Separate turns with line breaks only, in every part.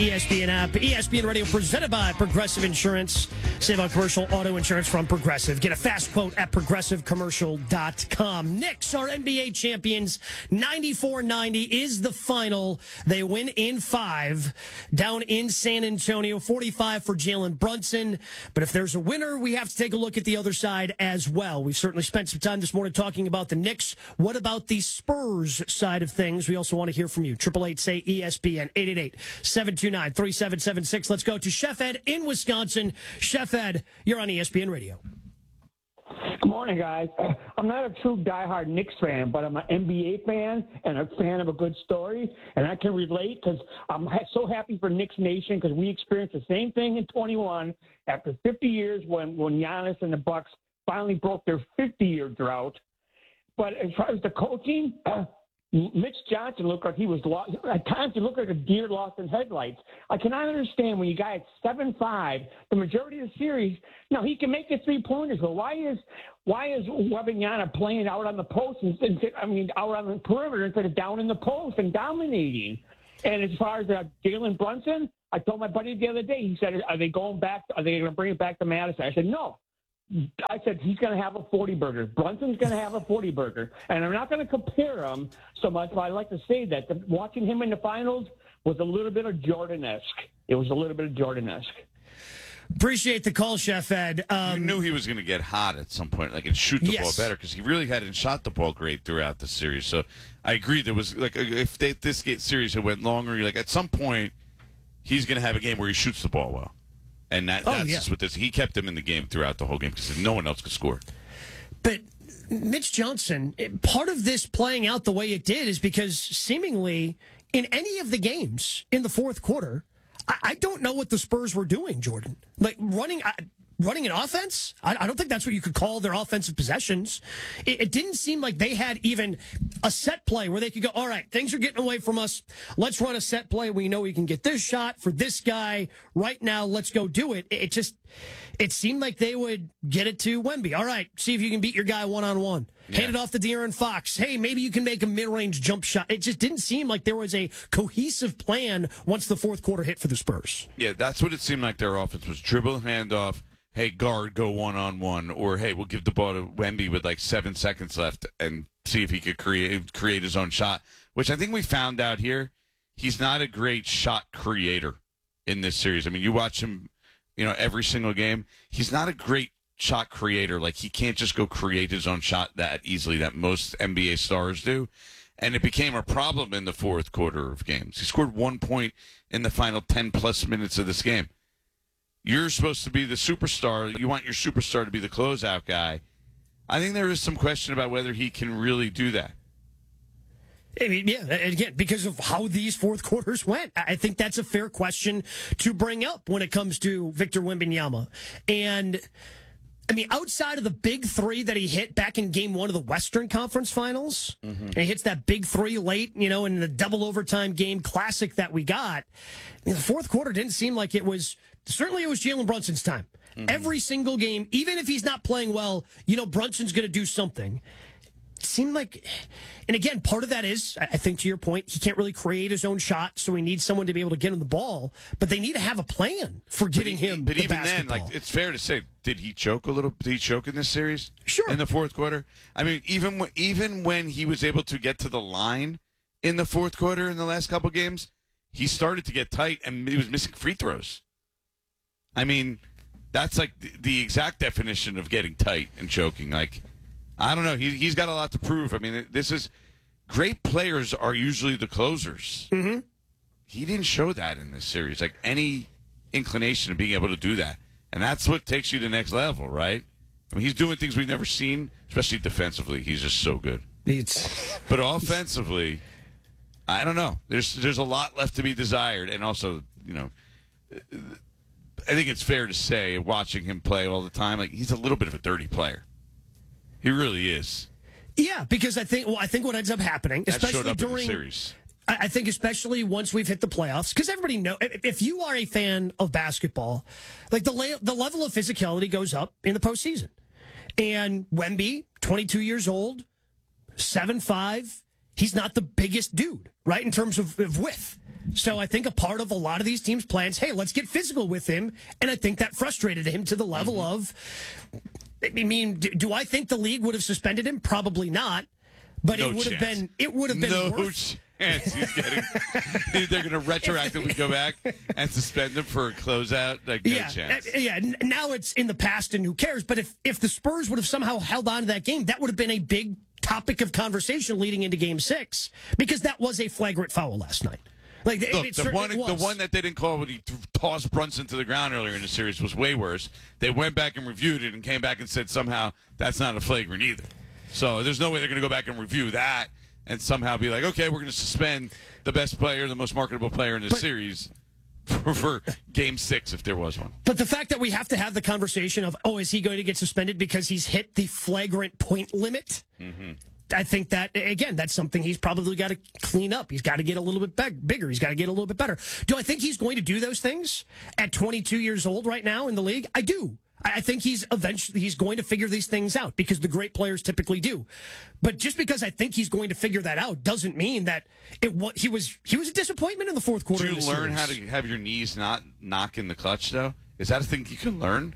ESPN app, ESPN Radio, presented by Progressive Insurance. Save on commercial auto insurance from Progressive. Get a fast quote at progressivecommercial.com. Knicks are NBA champions. 94-90 is the final. They win in 5 down in San Antonio. 45 for Jalen Brunson. But if there's a winner, we have to take a look at the other side as well. We've certainly spent some time this morning talking about the Knicks. What about the Spurs side of things? We also want to hear from you. 888-SAY-ESPN, 888-729-3776. Let's go to Chef Ed in Wisconsin. Chef Ed, you're on ESPN Radio.
Good morning, guys. I'm not a true diehard Knicks fan, but I'm an NBA fan and a fan of a good story, and I can relate because I'm so happy for Knicks Nation because we experienced the same thing in 21 after 50 years when Giannis and the Bucks finally broke their 50-year drought. But as far as the coaching, Mitch Johnson looked like he was lost. At times, he looked like a deer lost in headlights. I cannot understand when you got at 7-5, the majority of the series. Now he can make the 3-pointers, but why is Wembanyama playing out on the post out on the perimeter instead of down in the post and dominating? And as far as Jalen Brunson, I told my buddy the other day. He said, "Are they going back? Are they going to bring it back to Madison?" I said, "No." I said, he's going to have a 40-burger. Brunson's going to have a 40-burger. And I'm not going to compare him so much, but I like to say that watching him in the finals was a little bit of Jordan-esque. It was a little bit of Jordan-esque.
Appreciate the call, Chef Ed.
You knew he was going to get hot at some point, and shoot the ball better, because he really hadn't shot the ball great throughout the series. So I agree. There was, if this series had went longer, at some point, he's going to have a game where he shoots the ball well. And that's just what this. He kept him in the game throughout the whole game because no one else could score.
But Mitch Johnson, part of this playing out the way it did is because seemingly in any of the games in the fourth quarter, I don't know what the Spurs were doing, Jordan. Like running an offense? I don't think that's what you could call their offensive possessions. It didn't seem like they had even a set play where they could go, all right, things are getting away from us. Let's run a set play. We know we can get this shot for this guy right now. Let's go do it. It seemed like they would get it to Wemby. All right, see if you can beat your guy one-on-one. Yeah. Hand it off to De'Aaron Fox. Hey, maybe you can make a mid-range jump shot. It just didn't seem like there was a cohesive plan once the fourth quarter hit for the Spurs.
Yeah, that's what it seemed like their offense was. Dribble, handoff. Hey, guard, go one-on-one, or hey, we'll give the ball to Wemby with 7 seconds left and see if he could create his own shot, which I think we found out here. He's not a great shot creator in this series. I mean, you watch him, every single game. He's not a great shot creator. He can't just go create his own shot that easily that most NBA stars do. And it became a problem in the fourth quarter of games. He scored 1 point in the final 10-plus minutes of this game. You're supposed to be the superstar. You want your superstar to be the closeout guy. I think there is some question about whether he can really do that.
I mean, yeah, again, because of how these fourth quarters went. I think that's a fair question to bring up when it comes to Victor Wembanyama. And, I mean, outside of the big three that he hit back in game 1 of the Western Conference Finals, and he hits that big three late, in the double overtime game classic that we got, the fourth quarter didn't seem like it was... Certainly it was Jalen Brunson's time. Every single game, even if he's not playing well, Brunson's going to do something. It seemed like, and again, part of that is, I think to your point, he can't really create his own shot, so he needs someone to be able to get him the ball, but they need to have a plan for getting him the basketball.
Then, it's fair to say, did he choke a little? Did he choke in this series?
Sure.
In the fourth quarter? I mean, even when he was able to get to the line in the fourth quarter in the last couple games, he started to get tight, and he was missing free throws. I mean, that's the exact definition of getting tight and choking. I don't know. He's got a lot to prove. I mean, great players are usually the closers. Mm-hmm. He didn't show that in this series, any inclination of being able to do that. And that's what takes you to the next level, right? I mean, he's doing things we've never seen, especially defensively. He's just so good. But offensively, I don't know. There's a lot left to be desired. And also, I think it's fair to say, watching him play all the time, he's a little bit of a dirty player. He really is.
Yeah, because I think what ends up happening, especially during
the series.
I think especially once we've hit the playoffs, because everybody knows, if you are a fan of basketball, the level of physicality goes up in the postseason. And Wemby, 22 years old, 7'5", he's not the biggest dude, right, in terms of width. So I think a part of a lot of these teams' plans, hey, let's get physical with him. And I think that frustrated him to the level of, I mean, do I think the league would have suspended him? Probably not. But
No
it would
chance.
have been
No
worse.
chance he's getting. They're going to retroactively go back and suspend him for a closeout. Like, no chance.
Now it's in the past, and who cares? But if the Spurs would have somehow held on to that game, that would have been a big topic of conversation leading into Game 6, because that was a flagrant foul last night. Like,
Look, the one that they didn't call when he tossed Brunson to the ground earlier in the series was way worse. They went back and reviewed it and came back and said somehow that's not a flagrant either. So there's no way they're going to go back and review that and somehow be like, okay, we're going to suspend the best player, the most marketable player in the series for Game 6 if there was one.
But the fact that we have to have the conversation of, oh, is he going to get suspended because he's hit the flagrant point limit? Mm-hmm. I think that, again, that's something he's probably got to clean up. He's got to get a little bit bigger. He's got to get a little bit better. Do I think he's going to do those things at 22 years old right now in the league? I do. I think he's going to figure these things out, because the great players typically do. But just because I think he's going to figure that out doesn't mean that he was a disappointment in the fourth quarter.
Do you learn how to have your knees not knock in the clutch, though? Is that a thing you can learn?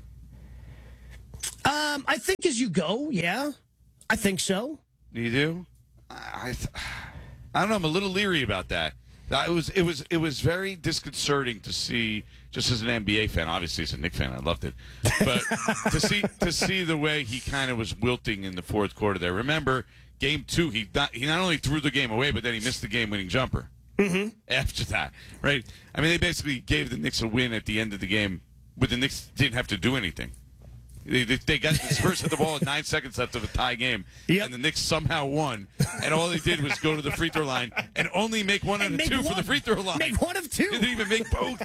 I think as you go, yeah. I think so.
You do? I don't know. I'm a little leery about that. It was very disconcerting to see, just as an NBA fan. Obviously, as a Knicks fan, I loved it. But to see the way he kind of was wilting in the fourth quarter there. Remember, Game 2, he not only threw the game away, but then he missed the game-winning jumper. Mm-hmm. After that, right? I mean, they basically gave the Knicks a win at the end of the game, but the Knicks didn't have to do anything. They got the Spurs hit the ball with 9 seconds left of a tie game, and the Knicks somehow won. And all they did was go to the free throw line and only make one out of two from the free throw line.
Make one of two.
They didn't even make both.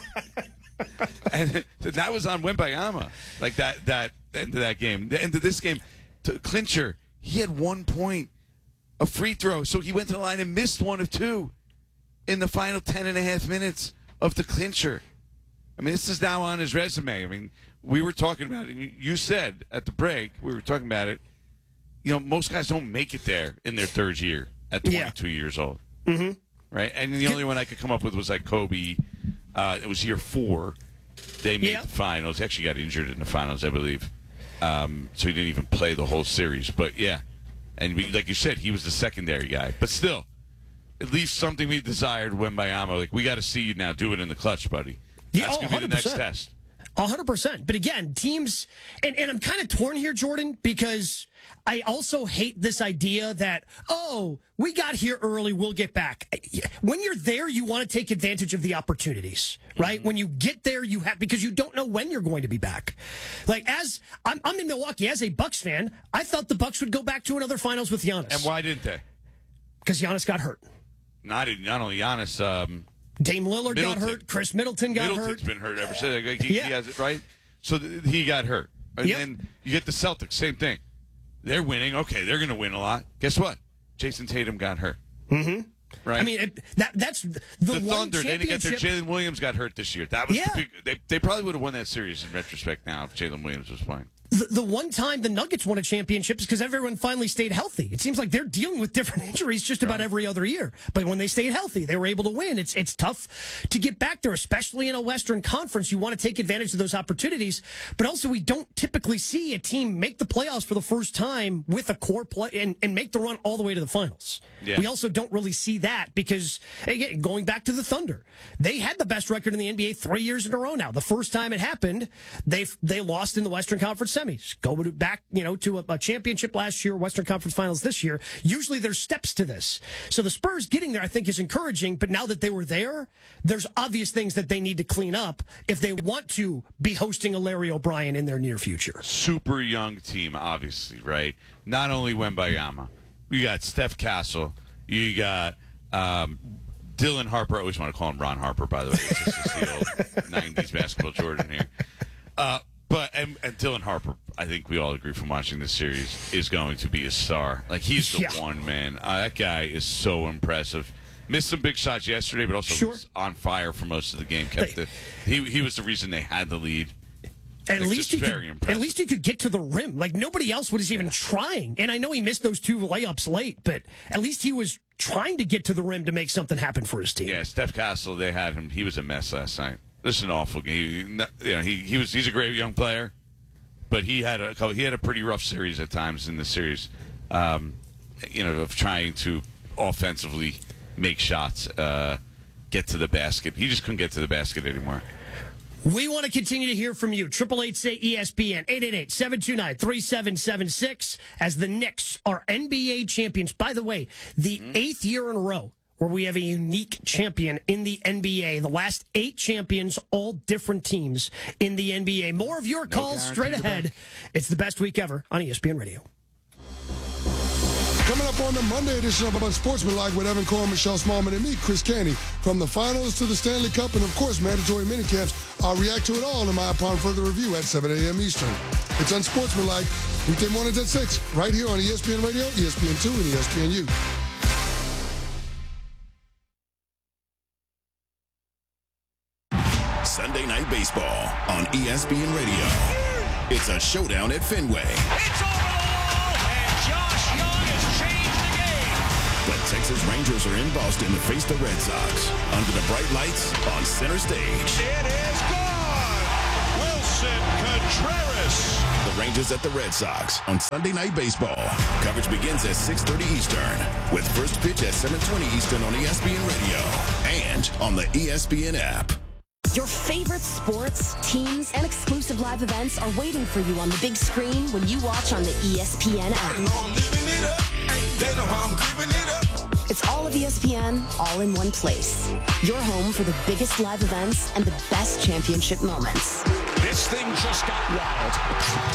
And that was on Wembanyama. Like that end of that game, the end of this game, to Clincher, he had 1 point, a free throw, so he went to the line and missed one of two in the final 10.5 minutes of the Clincher. I mean, this is now on his resume. I mean, we were talking about it. You said at the break, we were talking about it. You know, most guys don't make it there in their third year at 22 years old. Mm-hmm. Right? And the only one I could come up with was like Kobe. It was year 4. They made the finals. He actually got injured in the finals, I believe. So he didn't even play the whole series. But, yeah. And like you said, he was the secondary guy. But still, at least something we desired Wembanyama. Like, we got to see you now do it in the clutch, buddy. That's going to be the next test.
100%. But again, teams, and I'm kind of torn here, Jordan, because I also hate this idea that, oh, we got here early, we'll get back. When you're there, you want to take advantage of the opportunities, right? Mm-hmm. When you get there, you have, because you don't know when you're going to be back. Like, as I'm in Milwaukee, as a Bucks fan, I thought the Bucks would go back to another finals with Giannis.
And why didn't they?
Because Giannis got hurt.
Not only Giannis,
Dame Lillard got hurt. Chris Middleton got hurt.
Middleton's been hurt ever since. He has it, right? So he got hurt. And then you get the Celtics, same thing. They're winning. Okay, they're going to win a lot. Guess what? Jason Tatum got hurt. Mm-hmm. Right?
I mean, that's the one
Thunder. They didn't get there.
championship.
Jalen Williams got hurt this year. That was the big, they probably would have won that series in retrospect now if Jalen Williams was playing.
The one time the Nuggets won a championship is because everyone finally stayed healthy. It seems like they're dealing with different injuries just about every other year. But when they stayed healthy, they were able to win. It's tough to get back there, especially in a Western Conference. You want to take advantage of those opportunities. But also, we don't typically see a team make the playoffs for the first time with a core play and make the run all the way to the finals. Yeah. We also don't really see that because, again, going back to the Thunder, they had the best record in the NBA 3 years in a row now. The first time it happened, they lost in the Western Conference semis. Go back, to a championship last year, Western Conference Finals this year. Usually there's steps to this. So the Spurs getting there, I think, is encouraging. But now that they were there, there's obvious things that they need to clean up if they want to be hosting a Larry O'Brien in their near future.
Super young team, obviously, right? Not only Wembanyama. You got Steph Castle. You got Dylan Harper. I always want to call him Ron Harper, by the way. It's just the old 90s basketball Jordan here. But Dylan Harper, I think we all agree from watching this series, is going to be a star. Like, he's the one, man. That guy is so impressive. Missed some big shots yesterday, but also was on fire for most of the game. He was the reason they had the lead.
At least
very impressive.
At least he could get to the rim. Like nobody else was even trying. And I know he missed those 2 layups late, but at least he was trying to get to the rim to make something happen for his team.
Yeah, Steph Castle, they had him. He was a mess last night. This is an awful game. He's a great young player, but he had a pretty rough series at times in the series. Of trying to offensively make shots, get to the basket. He just couldn't get to the basket anymore.
We want to continue to hear from you. 888-SAY-ESPN, 888-729-3776, as the Knicks are NBA champions. By the way, the 8th year in a row where we have a unique champion in the NBA. The last 8 champions, all different teams in the NBA. More of your calls straight ahead. It's the best week ever on ESPN Radio.
Coming up on the Monday edition of Unsportsmanlike with Evan Cohen, Michelle Smallman, and me, Chris Canty. From the finals to the Stanley Cup and, of course, mandatory minicamps, I'll react to it all in my upon further review at 7 a.m. Eastern. It's Unsportsmanlike, weekday mornings at 6, right here on ESPN Radio, ESPN2, and ESPNU.
Sunday Night Baseball on ESPN Radio. It's a showdown at Fenway.
It's over the wall, and Josh Young has changed the game.
The Texas Rangers are in Boston to face the Red Sox under the bright lights on center stage.
It is gone. Wilson Contreras.
The Rangers at the Red Sox on Sunday Night Baseball. Coverage begins at 6:30 Eastern with first pitch at 7:20 Eastern on ESPN Radio and on the ESPN app.
Your favorite sports, teams, and exclusive live events are waiting for you on the big screen when you watch on the ESPN app. It's all of ESPN, all in one place. Your home for the biggest live events and the best championship moments.
This thing just got wild.